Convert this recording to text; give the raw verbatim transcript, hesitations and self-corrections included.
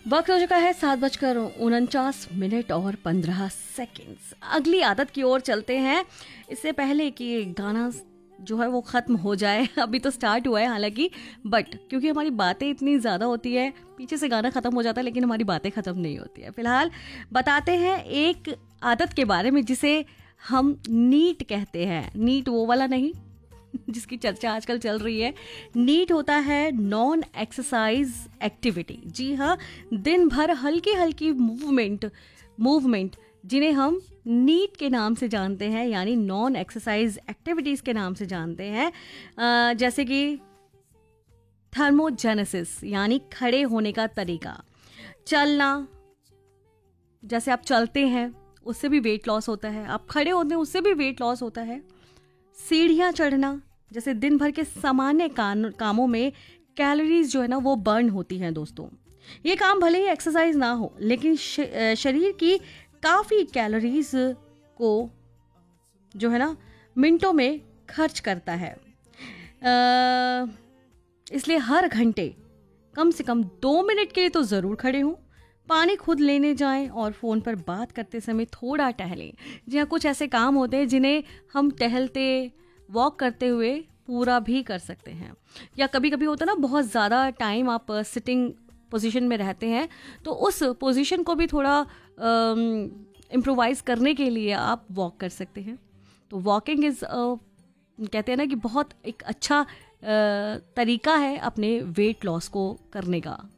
वक्त हो चुका है सात बजकर उनचास मिनट और पंद्रह सेकंड्स। अगली आदत की ओर चलते हैं। इससे पहले कि गाना जो है वो ख़त्म हो जाए, अभी तो स्टार्ट हुआ है हालांकि, बट क्योंकि हमारी बातें इतनी ज़्यादा होती है, पीछे से गाना ख़त्म हो जाता है लेकिन हमारी बातें ख़त्म नहीं होती है। फिलहाल बताते हैं एक आदत के बारे में जिसे हम नीट कहते हैं। नीट वो वाला नहीं जिसकी चर्चा आजकल चल रही है। नीट होता है नॉन एक्सरसाइज एक्टिविटी। जी हाँ, दिन भर हल्की हल्की मूवमेंट मूवमेंट जिन्हें हम नीट के नाम से जानते हैं, यानी नॉन एक्सरसाइज एक्टिविटीज़ के नाम से जानते हैं। अ, जैसे कि थर्मोजेनेसिस यानी खड़े होने का तरीका, चलना, जैसे आप चलते हैं उससे भी वेट लॉस होता है, आप खड़े होते हैं उससे भी वेट लॉस होता है। सीढ़ियाँ चढ़ना, जैसे दिन भर के सामान्य काम, कामों में कैलोरीज जो है ना वो बर्न होती हैं दोस्तों। ये काम भले ही एक्सरसाइज ना हो लेकिन श, शरीर की काफ़ी कैलोरीज को जो है ना मिनटों में खर्च करता है। अ, इसलिए हर घंटे कम से कम दो मिनट के लिए तो ज़रूर खड़े हों, पानी खुद लेने जाएं और फ़ोन पर बात करते समय थोड़ा टहलें। जी हाँ, कुछ ऐसे काम होते हैं जिन्हें हम टहलते वॉक करते हुए पूरा भी कर सकते हैं। या कभी कभी होता है ना बहुत ज़्यादा टाइम आप सिटिंग पोजीशन में रहते हैं, तो उस पोजीशन को भी थोड़ा इम्प्रोवाइज़ करने के लिए आप वॉक कर सकते हैं। तो वॉकिंग इज़ कहते हैं ना कि बहुत एक अच्छा uh, तरीका है अपने वेट लॉस को करने का।